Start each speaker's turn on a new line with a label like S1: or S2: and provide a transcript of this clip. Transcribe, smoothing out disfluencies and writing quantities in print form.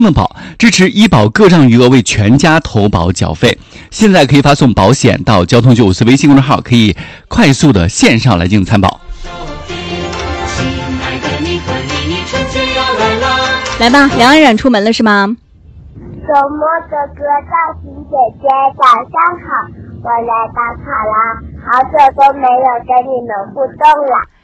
S1: 梦保支持医保各账余额为全家投保缴费，现在可以发送保险到交通954微信公众号，可以快速的线上来进行参保。
S2: 来吧，梁安冉出门了是吗？
S3: 周末哥哥、大晴姐姐，早上好，我来打卡啦，好久都没有跟你们互动了。